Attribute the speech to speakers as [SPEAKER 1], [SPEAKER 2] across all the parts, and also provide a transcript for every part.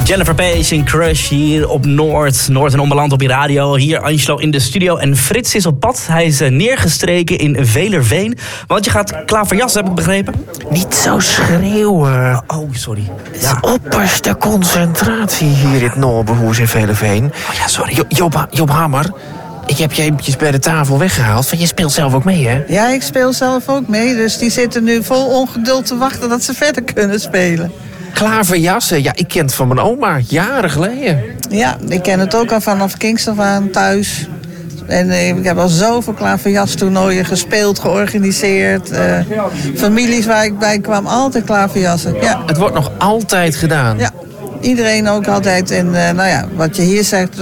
[SPEAKER 1] Jennifer Page in Crush hier op Noord en Ommeland op je radio. Hier Angelo in de studio en Frits is op pad. Hij is neergestreken in Velerveen. Want je gaat klaverjassen, heb ik begrepen?
[SPEAKER 2] Niet zo schreeuwen.
[SPEAKER 1] Oh, sorry.
[SPEAKER 2] Het is opperste concentratie hier in het Noorderhoes in Velerveen.
[SPEAKER 1] Oh ja, sorry.
[SPEAKER 2] Job Hammer, ik heb je eventjes bij de tafel weggehaald. Want je speelt zelf ook mee, hè?
[SPEAKER 3] Ja, ik speel zelf ook mee. Dus die zitten nu vol ongeduld te wachten dat ze verder kunnen spelen.
[SPEAKER 2] Klaverjassen, ja, ik ken het van mijn oma, jaren geleden.
[SPEAKER 3] Ja, ik ken het ook al vanaf Kingston aan thuis. En ik heb al zoveel klaverjastoernooien gespeeld, georganiseerd. Families waar ik bij kwam, altijd klaverjassen. Ja.
[SPEAKER 2] Het wordt nog altijd gedaan.
[SPEAKER 3] Ja, iedereen ook altijd. En nou ja, wat je hier zegt,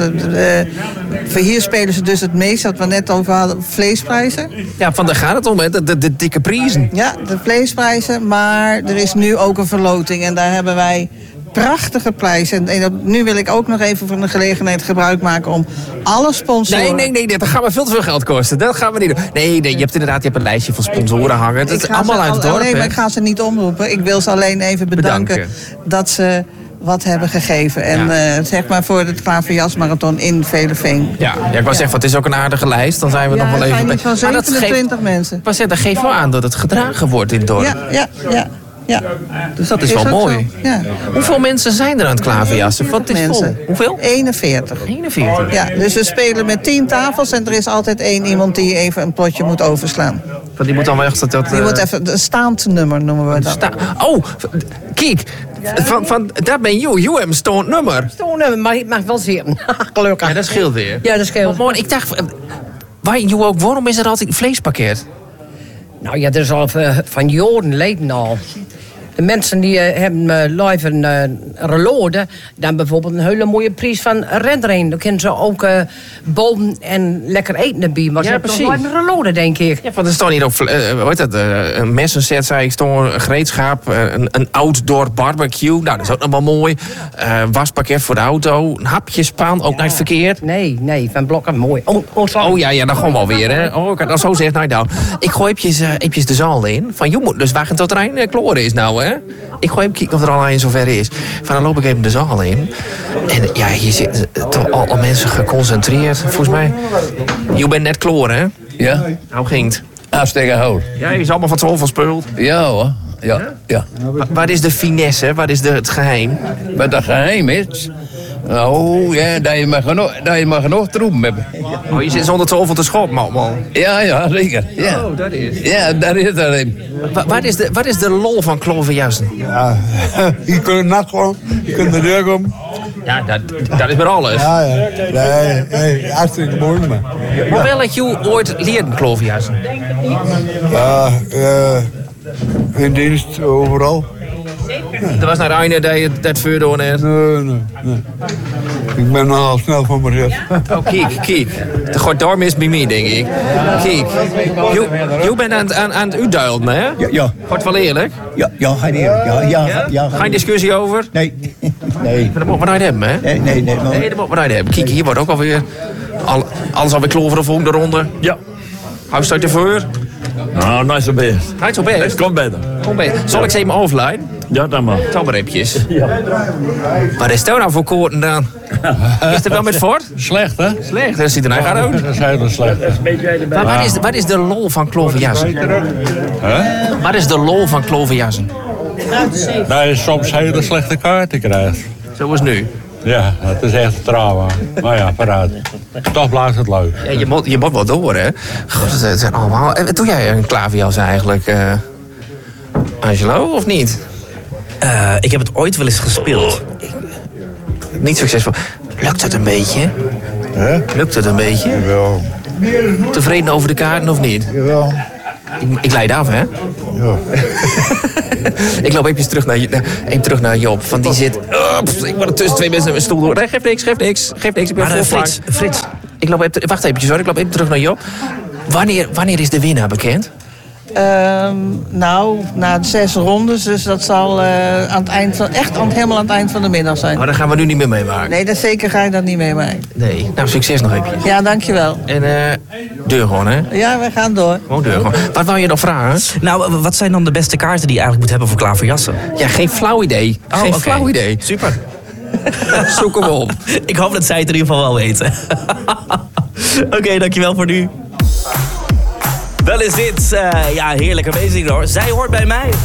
[SPEAKER 3] hier spelen ze dus het meest, wat we net over hadden, vleesprijzen.
[SPEAKER 2] Ja, van daar gaat het om, hè? De dikke prijzen.
[SPEAKER 3] Ja, de vleesprijzen, maar er is nu ook een verloting en daar hebben wij prachtige prijzen. En nu wil ik ook nog even van de gelegenheid gebruik maken om alle sponsoren...
[SPEAKER 2] Nee, dat gaat me veel te veel geld kosten. Dat gaan we niet doen. Nee, je hebt een lijstje van sponsoren hangen. Dat is allemaal uit het dorp,
[SPEAKER 3] maar ik ga ze niet omroepen. Ik wil ze alleen even bedanken. Dat ze wat hebben gegeven. En zeg maar voor het klaverjasmarathon in Velerveen.
[SPEAKER 2] Ja, ik wou zeggen, het is ook een aardige lijst. Dan zijn we nog wel even...
[SPEAKER 3] Ja, het zijn van 27 mensen.
[SPEAKER 2] Maar dat geeft wel aan dat het gedragen wordt in het dorp.
[SPEAKER 3] Ja.
[SPEAKER 2] Dus dat is wel mooi.
[SPEAKER 3] Ja.
[SPEAKER 2] Hoeveel mensen zijn er aan het klaverjassen? Wat is
[SPEAKER 3] mensen.
[SPEAKER 2] Vol? Hoeveel?
[SPEAKER 3] 41.
[SPEAKER 2] 41?
[SPEAKER 3] Ja, dus we spelen met 10 tafels en er is altijd één iemand die even een plotje moet overslaan.
[SPEAKER 2] Want die moet dan wel echt...
[SPEAKER 3] Die moet even, de staand nummer noemen we dat.
[SPEAKER 2] Kijk, dat ben je. Je hebt een stoond nummer.
[SPEAKER 4] Stoond nummer, maar ik mag wel zitten. Gelukkig.
[SPEAKER 2] Ja, dat scheelt weer.
[SPEAKER 4] Ja, dat scheelt.
[SPEAKER 2] Maar ik dacht, waarom is er altijd een vleespakket?
[SPEAKER 4] Nou ja, dat is al van jaren geleden al. De mensen die hebben live een relode, dan bijvoorbeeld een hele mooie prijs van Redrein. Dan kunnen ze ook boven en lekker eten erbij. Maar ze hebben toch live een relode, denk ik.
[SPEAKER 2] Ja, want er staan hier ook een messenset, zei ik, een gereedschap, een outdoor barbecue. Nou, dat is ook nog wel mooi. Waspakket voor de auto, een hapjespan, ook niet verkeerd.
[SPEAKER 4] Nee, van Blokken, mooi.
[SPEAKER 2] Oh ja, dan gewoon wel weer, hè. Oh, ik had dat zo zeggen, nou dan. Ik gooi eventjes de zaal in. Van, je moet dus wachten tot er een kloren is nou, hè. Ik gooi even kijken of er al een zover is. Van, dan loop ik even de zaal in. En ja, hier zitten toch al mensen geconcentreerd. Volgens mij, je bent net kloren, hè?
[SPEAKER 5] Ja.
[SPEAKER 2] Hoe ging het?
[SPEAKER 5] Hartstikke goed.
[SPEAKER 2] Ja, je is allemaal van zoveel spul.
[SPEAKER 5] Ja hoor. Ja.
[SPEAKER 2] Wat is de finesse? Wat is het geheim?
[SPEAKER 5] Wat het geheim is? Oh ja, dat je maar genoeg troepen hebt.
[SPEAKER 2] Oh, je zit zonder zoveel te schop, man.
[SPEAKER 5] Ja, zeker. Ja.
[SPEAKER 2] Oh, dat is.
[SPEAKER 5] Ja, daar is dat in.
[SPEAKER 2] Wat is de lol van klovenjassen?
[SPEAKER 6] Ja, je kunt nat gewoon, je kunt de deur komen.
[SPEAKER 2] Ja, dat is maar alles.
[SPEAKER 6] Ja. Nee, hartstikke mooi, man.
[SPEAKER 2] Maar wel dat je ooit leert klovenjassen?
[SPEAKER 6] Ja, in dienst overal.
[SPEAKER 2] Er was naar Reiner dat je dat vuur net.
[SPEAKER 6] Nee. Ik ben nogal snel van mijn rest.
[SPEAKER 2] Oh, kijk. De gordarm is bij mij, denk ik. Kijk. Je bent aan het uitduilen, hè?
[SPEAKER 7] Ja.
[SPEAKER 2] Wordt wel eerlijk?
[SPEAKER 7] Ja, ga je eerlijk. Ja.
[SPEAKER 2] Geen discussie over?
[SPEAKER 7] Nee.
[SPEAKER 2] Dat moet we nooit hebben, hè?
[SPEAKER 7] Nee.
[SPEAKER 2] Dat moet we nooit hebben. Kijk, hier wordt ook alweer... Alles alweer klover of om de ronde.
[SPEAKER 5] Ja.
[SPEAKER 2] Hoe staat je voor?
[SPEAKER 5] Nou, niet zo best.
[SPEAKER 2] Niet zo best?
[SPEAKER 5] Komt beter.
[SPEAKER 2] Kom bij. Zal ik ze even overleiden?
[SPEAKER 5] Ja, dan maar.
[SPEAKER 2] Tel maar eventjes. Wat is dat nou voor koorten dan? Is het wel met fort?
[SPEAKER 5] Slecht, hè?
[SPEAKER 2] Slecht, dat ziet er nou uit.
[SPEAKER 5] Dat is heel slecht.
[SPEAKER 2] Maar wat is de lol van klovenjassen? Wat is de lol van klovenjassen?
[SPEAKER 5] Dat je soms hele slechte kaarten krijgt.
[SPEAKER 2] Zoals nu.
[SPEAKER 5] Ja, het is echt een trauma. Maar ja, vooruit. Toch blijft het leuk.
[SPEAKER 2] Ja, je moet wel door, hè? God, dat zijn allemaal... Wat doe jij een klaverjas eigenlijk, Angelo, of niet?
[SPEAKER 1] Ik heb het ooit wel eens gespeeld.
[SPEAKER 2] Niet succesvol. Lukt het een beetje? Lukt het een beetje?
[SPEAKER 6] Jawel.
[SPEAKER 2] Tevreden over de kaarten of niet?
[SPEAKER 6] Jawel.
[SPEAKER 2] Ik leid af, hè?
[SPEAKER 6] Ja.
[SPEAKER 2] Ik loop even terug naar Job. Want die zit... ik word er tussen twee mensen in mijn stoel door. Nee, geef niks. Ik ben
[SPEAKER 1] Maar
[SPEAKER 2] vol
[SPEAKER 1] Frits.
[SPEAKER 2] Wacht eventjes hoor. Ik loop even terug naar Job. Wanneer is de winnaar bekend?
[SPEAKER 3] Nou, na de 6 rondes, dus dat zal aan het eind van, helemaal aan het eind van de middag zijn.
[SPEAKER 2] Maar daar gaan we nu niet meer meemaken.
[SPEAKER 3] Nee, dat zeker ga ik dat niet meemaken.
[SPEAKER 2] Nee. Nou, succes nog even.
[SPEAKER 3] Ja, dankjewel.
[SPEAKER 2] En deur gewoon, hè?
[SPEAKER 3] Ja, wij gaan door.
[SPEAKER 2] Gewoon deur gewoon. Wat wou je nog vragen?
[SPEAKER 1] Nou, wat zijn dan de beste kaarten die je eigenlijk moet hebben voor klaverjassen?
[SPEAKER 2] Ja, geen flauw idee. Flauw idee.
[SPEAKER 1] Super.
[SPEAKER 2] Zoek hem op.
[SPEAKER 1] Ik hoop dat zij het in ieder geval wel weten. Oké, dankjewel voor nu. Wel is dit. Ja, heerlijke bezig hoor. Zij hoort bij mij.